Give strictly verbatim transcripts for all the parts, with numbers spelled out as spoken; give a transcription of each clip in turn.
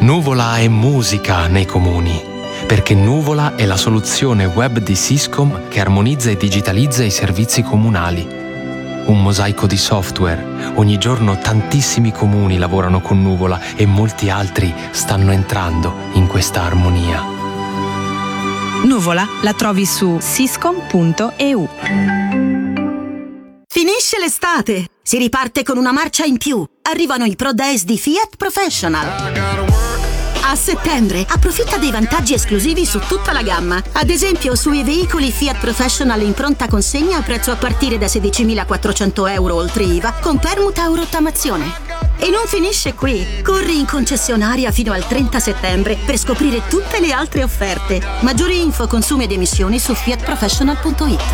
Nuvola è musica nei comuni, perché Nuvola è la soluzione web di Syscom che armonizza e digitalizza i servizi comunali. Un mosaico di software. Ogni giorno tantissimi comuni lavorano con Nuvola e molti altri stanno entrando in questa armonia. Nuvola la trovi su syscom punto e u. Finisce l'estate! Si riparte con una marcia in più. Arrivano i Pro Days di Fiat Professional. A settembre approfitta dei vantaggi esclusivi su tutta la gamma. Ad esempio sui veicoli Fiat Professional in pronta consegna a prezzo a partire da sedicimilaquattrocento euro oltre I V A con permuta o rottamazione. E non finisce qui. Corri in concessionaria fino al trenta settembre per scoprire tutte le altre offerte. Maggiori info, consumi ed emissioni su fiat professional punto it.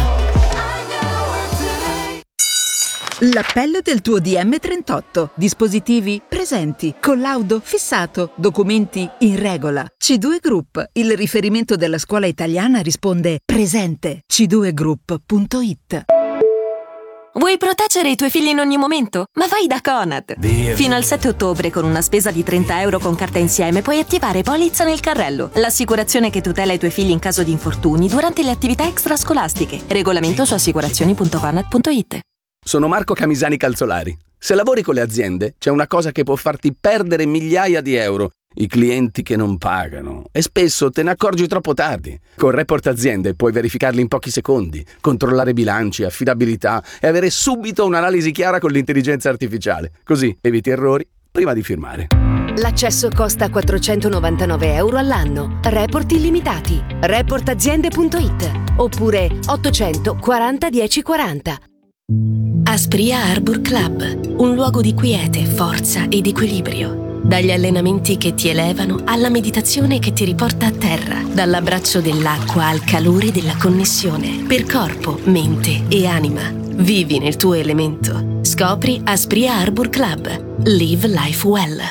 L'appello del tuo D M trentotto. Dispositivi presenti, collaudo fissato, documenti in regola. C due Group, il riferimento della scuola italiana, risponde presente. c due group punto it. Vuoi proteggere i tuoi figli in ogni momento? Ma vai da Conad! Via. Fino al sette ottobre, con una spesa di trenta euro con carta insieme, puoi attivare Polizza nel carrello, l'assicurazione che tutela i tuoi figli in caso di infortuni durante le attività extrascolastiche. Regolamento su assicurazioni punto conad punto it. Sono Marco Camisani Calzolari. Se lavori con le aziende, c'è una cosa che può farti perdere migliaia di euro: i clienti che non pagano. E spesso te ne accorgi troppo tardi. Con Report Aziende puoi verificarli in pochi secondi, controllare bilanci, affidabilità e avere subito un'analisi chiara con l'intelligenza artificiale. Così eviti errori prima di firmare. L'accesso costa quattrocentonovantanove euro all'anno. Report illimitati. report aziende punto it oppure ottocento quaranta dieci quaranta. Aspria Arbor Club, un luogo di quiete, forza ed equilibrio. Dagli allenamenti che ti elevano alla meditazione che ti riporta a terra, dall'abbraccio dell'acqua al calore della connessione, per corpo, mente e anima. Vivi nel tuo elemento. Scopri Aspria Arbor Club. Live life well.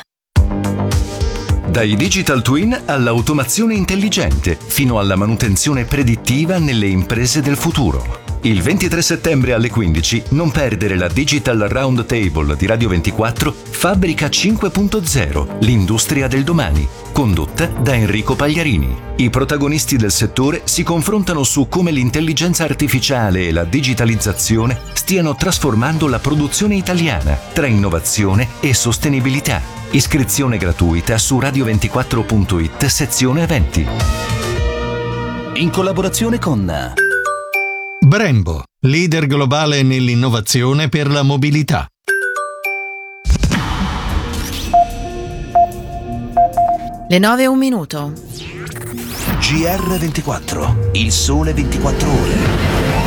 Dai digital twin all'automazione intelligente, fino alla manutenzione predittiva nelle imprese del futuro. Il ventitré settembre alle quindici non perdere la Digital Roundtable di Radio ventiquattro Fabbrica cinque punto zero, l'industria del domani, condotta da Enrico Pagliarini. I protagonisti del settore si confrontano su come l'intelligenza artificiale e la digitalizzazione stiano trasformando la produzione italiana tra innovazione e sostenibilità. Iscrizione gratuita su radio ventiquattro punto it sezione eventi. In collaborazione con Brembo, leader globale nell'innovazione per la mobilità. Le nove e un minuto. G R ventiquattro, il sole ventiquattro ore.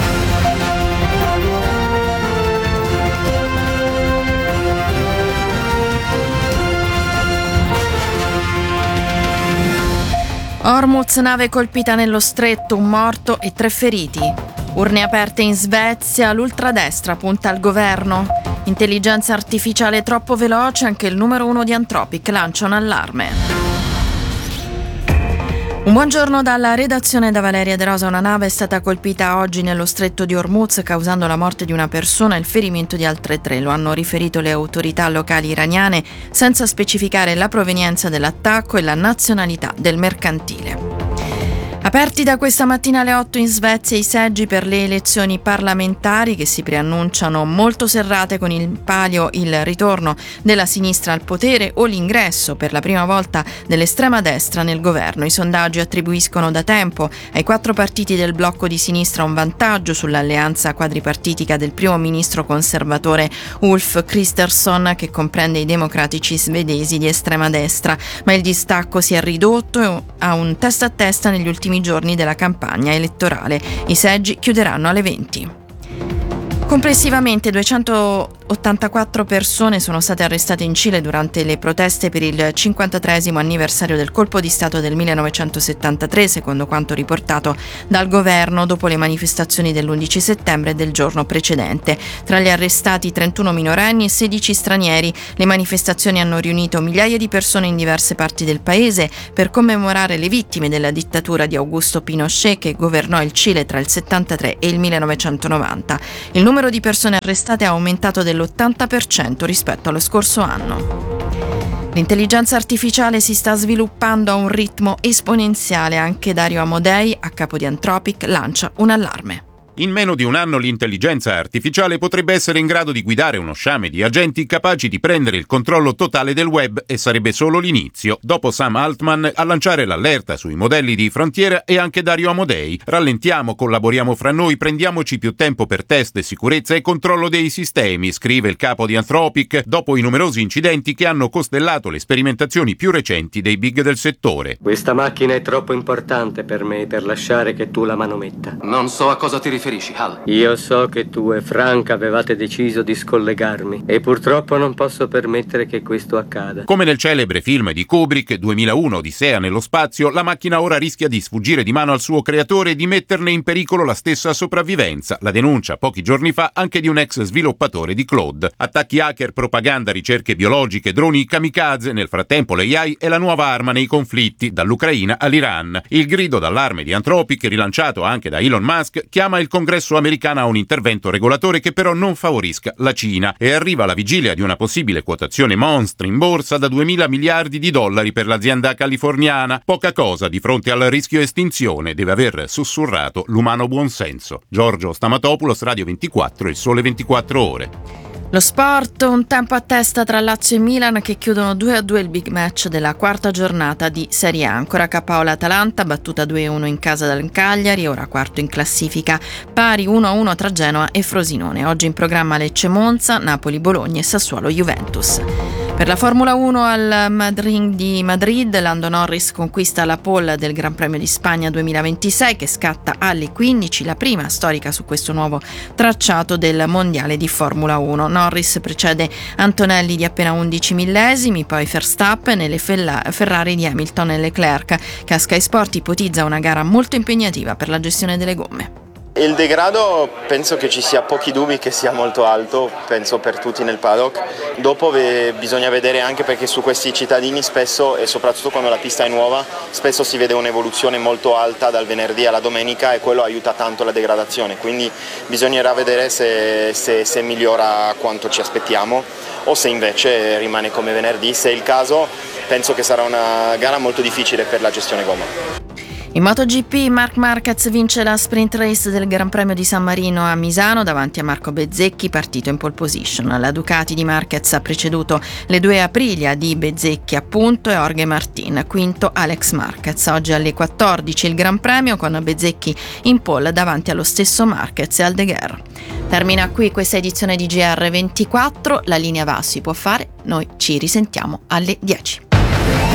Hormuz, nave colpita nello stretto, un morto e tre feriti. Urne aperte in Svezia, l'ultradestra punta al governo. Intelligenza artificiale troppo veloce, anche il numero uno di Anthropic lancia un allarme. Un buongiorno dalla redazione da Valeria De Rosa. Una nave è stata colpita oggi nello stretto di Hormuz, causando la morte di una persona e il ferimento di altre tre. Lo hanno riferito le autorità locali iraniane, senza specificare la provenienza dell'attacco e la nazionalità del mercantile. Aperti da questa mattina alle otto in Svezia i seggi per le elezioni parlamentari che si preannunciano molto serrate, con in palio il ritorno della sinistra al potere o l'ingresso per la prima volta dell'estrema destra nel governo. I sondaggi attribuiscono da tempo ai quattro partiti del blocco di sinistra un vantaggio sull'alleanza quadripartitica del primo ministro conservatore Ulf Kristersson, che comprende i democratici svedesi di estrema destra, ma il distacco si è ridotto a un testa a testa negli ultimi giorni della campagna elettorale. I seggi chiuderanno alle venti. Complessivamente duecentottantaquattro persone sono state arrestate in Cile durante le proteste per il cinquantatreesimo anniversario del colpo di Stato del millenovecentosettantatré, secondo quanto riportato dal governo dopo le manifestazioni dell'undici settembre e del giorno precedente. Tra gli arrestati trentuno minorenni e sedici stranieri. Le manifestazioni hanno riunito migliaia di persone in diverse parti del paese per commemorare le vittime della dittatura di Augusto Pinochet, che governò il Cile tra il settantatré e il millenovecentonovanta. Il numero di persone arrestate è aumentato dell'ottanta per cento rispetto allo scorso anno. L'intelligenza artificiale si sta sviluppando a un ritmo esponenziale. Anche Dario Amodei, a capo di Anthropic, lancia un allarme. In meno di un anno l'intelligenza artificiale potrebbe essere in grado di guidare uno sciame di agenti capaci di prendere il controllo totale del web e sarebbe solo l'inizio. Dopo Sam Altman a lanciare l'allerta sui modelli di frontiera e anche Dario Amodei. Rallentiamo, collaboriamo fra noi, prendiamoci più tempo per test, sicurezza e controllo dei sistemi, scrive il capo di Anthropic dopo i numerosi incidenti che hanno costellato le sperimentazioni più recenti dei big del settore. Questa macchina è troppo importante per me per lasciare che tu la manometta. Non so a cosa ti riferisci. Hal. Io so che tu e Frank avevate deciso di scollegarmi e purtroppo non posso permettere che questo accada. Come nel celebre film di Kubrick, duemilauno Odissea nello spazio, la macchina ora rischia di sfuggire di mano al suo creatore e di metterne in pericolo la stessa sopravvivenza. La denuncia pochi giorni fa anche di un ex sviluppatore di Claude. Attacchi hacker, propaganda, ricerche biologiche, droni kamikaze. Nel frattempo l'A I è la nuova arma nei conflitti, dall'Ucraina all'Iran. Il grido d'allarme di Anthropic, rilanciato anche da Elon Musk, chiama il Congresso americano a un intervento regolatore che però non favorisca la Cina e arriva alla vigilia di una possibile quotazione monstra in borsa da duemila miliardi di dollari per l'azienda californiana. Poca cosa di fronte al rischio estinzione, deve aver sussurrato l'umano buonsenso. Giorgio Stamatopoulos, Radio ventiquattro, Il Sole ventiquattro Ore. Lo sport, un tempo a testa tra Lazio e Milan che chiudono due a due il big match della quarta giornata di Serie A. Ancora K O l'Atalanta, battuta due a uno in casa dal Cagliari, ora quarto in classifica, pari uno a uno tra Genoa e Frosinone. Oggi in programma Lecce-Monza, Napoli-Bologna e Sassuolo-Juventus. Per la Formula uno al Madrid di Madrid, Lando Norris conquista la pole del Gran Premio di Spagna duemilaventisei che scatta alle quindici, la prima storica su questo nuovo tracciato del Mondiale di Formula uno. Norris precede Antonelli di appena undici millesimi, poi Verstappen e le Ferrari di Hamilton e Leclerc, che a Sky Sport ipotizza una gara molto impegnativa per la gestione delle gomme. Il degrado penso che ci sia pochi dubbi che sia molto alto, penso per tutti nel paddock. Dopo ve- bisogna vedere anche perché su questi cittadini spesso, e soprattutto quando la pista è nuova, spesso si vede un'evoluzione molto alta dal venerdì alla domenica e quello aiuta tanto la degradazione, quindi bisognerà vedere se, se, se migliora quanto ci aspettiamo o se invece rimane come venerdì. Se è il caso penso che sarà una gara molto difficile per la gestione gomma. In MotoGP Marc Marquez vince la sprint race del Gran Premio di San Marino a Misano davanti a Marco Bezzecchi, partito in pole position. La Ducati di Marquez ha preceduto le due Aprilia di Bezzecchi appunto e Jorge Martin, quinto Alex Marquez. Oggi alle quattordici il Gran Premio con Bezzecchi in pole davanti allo stesso Marquez e Aldeguer. Termina qui questa edizione di G R ventiquattro, la linea va, si può fare, noi ci risentiamo alle dieci.